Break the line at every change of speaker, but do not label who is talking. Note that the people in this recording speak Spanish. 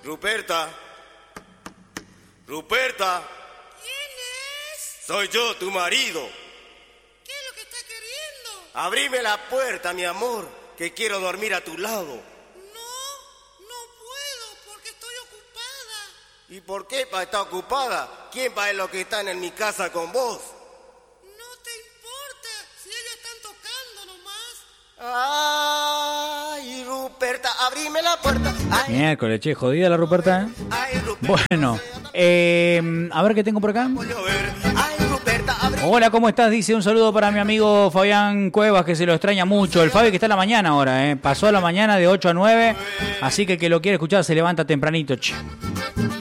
Ruperta. Ruperta.
¿Quién es?
Soy yo, tu marido.
¿Qué es lo que está queriendo?
Abrime la puerta, mi amor, que quiero dormir a tu lado.
No puedo porque estoy ocupada.
¿Y por qué está ocupada? ¿Quién va a lo que están en mi casa con vos?
No te importa si ellos están tocando nomás.
Ay, Ruperta, abrime la puerta. Ay,
Miércoles, che, jodida la Ruperta, ¿eh?
ay, Ruperta.
Bueno, a ver qué tengo por acá.
Ay, Ruperta, abrime.
Hola, ¿cómo estás? Dice un saludo para mi amigo Fabián Cuevas, que se lo extraña mucho. El Fabi que está en la mañana ahora, ¿eh? Pasó a la mañana de 8 a 9, así que el que lo quiere escuchar se levanta tempranito, che.